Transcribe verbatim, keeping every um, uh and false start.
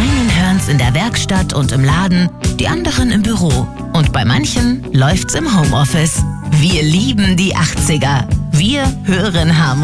einen hören's in der Werkstatt und im Laden, die anderen im Büro. Und bei manchen läuft's im Homeoffice. Wir lieben die achtziger. Wir hören Harmonie.